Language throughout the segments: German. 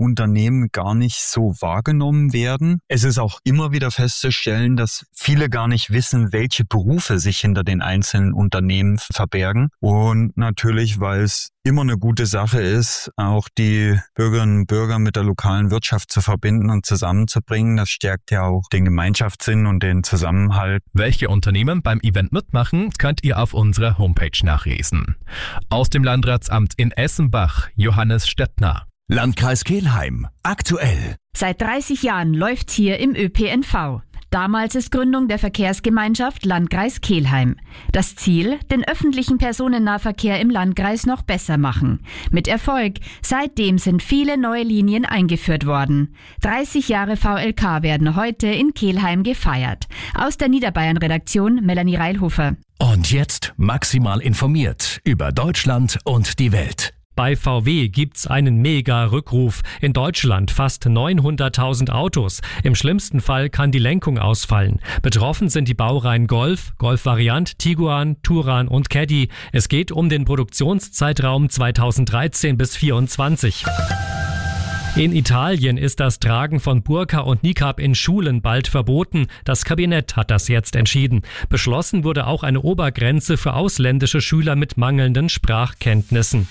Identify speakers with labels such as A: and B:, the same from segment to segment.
A: Unternehmen gar nicht so wahrgenommen werden. Es ist auch immer wieder festzustellen, dass viele gar nicht wissen, welche Berufe sich hinter den einzelnen Unternehmen verbergen. Und natürlich, weil es immer eine gute Sache ist, auch die Bürgerinnen und Bürger mit der lokalen Wirtschaft zu verbinden und zusammenzubringen. Das stärkt ja auch den Gemeinschaftssinn und den Zusammenhalt.
B: Welche Unternehmen beim Event mitmachen, könnt ihr auf unserer Homepage nachlesen. Aus dem Landratsamt in Essenbach, Johannes Stettner.
C: Landkreis Kelheim, aktuell.
D: Seit 30 Jahren läuft's hier im ÖPNV. Damals ist Gründung der Verkehrsgemeinschaft Landkreis Kelheim. Das Ziel, den öffentlichen Personennahverkehr im Landkreis noch besser machen. Mit Erfolg. Seitdem sind viele neue Linien eingeführt worden. 30 Jahre VLK werden heute in Kelheim gefeiert. Aus der Niederbayern-Redaktion Melanie Reilhofer.
C: Und jetzt maximal informiert über Deutschland und die Welt.
E: Bei VW gibt's einen Mega-Rückruf. In Deutschland fast 900.000 Autos. Im schlimmsten Fall kann die Lenkung ausfallen. Betroffen sind die Baureihen Golf, Golf-Variant, Tiguan, Touran und Caddy. Es geht um den Produktionszeitraum 2013 bis 2024. In Italien ist das Tragen von Burka und Niqab in Schulen bald verboten. Das Kabinett hat das jetzt entschieden. Beschlossen wurde auch eine Obergrenze für ausländische Schüler mit mangelnden Sprachkenntnissen.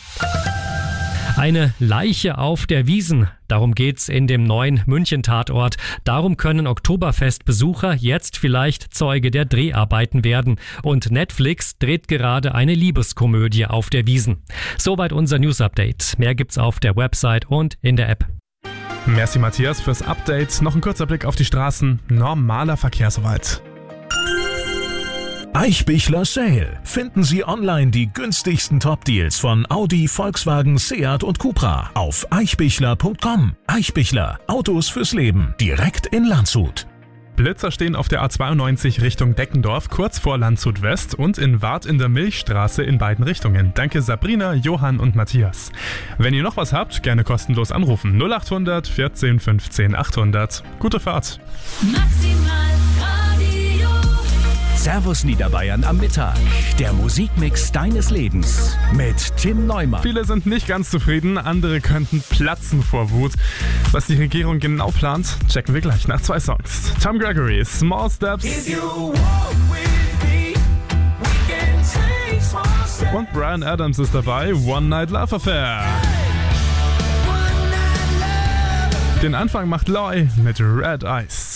E: Eine Leiche auf der Wiesn. Darum geht's in dem neuen München-Tatort. Darum können Oktoberfest-Besucher jetzt vielleicht Zeuge der Dreharbeiten werden. Und Netflix dreht gerade eine Liebeskomödie auf der Wiesn. Soweit unser News-Update. Mehr gibt's auf der Website und in der App.
F: Merci Matthias fürs Update. Noch ein kurzer Blick auf die Straßen. Normaler Verkehr soweit.
C: Eichbichler Sale. Finden Sie online die günstigsten Top-Deals von Audi, Volkswagen, Seat und Cupra auf eichbichler.com. Eichbichler. Autos fürs Leben. Direkt in Landshut.
F: Blitzer stehen auf der A92 Richtung Deckendorf, kurz vor Landshut West und in Wart in der Milchstraße in beiden Richtungen. Danke Sabrina, Johann und Matthias. Wenn ihr noch was habt, gerne kostenlos anrufen. 0800 14 15 800. Gute Fahrt.
C: Servus Niederbayern am Mittag. Der Musikmix deines Lebens mit Tim Neumann.
F: Viele sind nicht ganz zufrieden, andere könnten platzen vor Wut. Was die Regierung genau plant, checken wir gleich nach 2 Songs. Tom Gregory, Small Steps. Und Bryan Adams ist dabei, One Night Love Affair. Den Anfang macht Loy mit Red Eyes.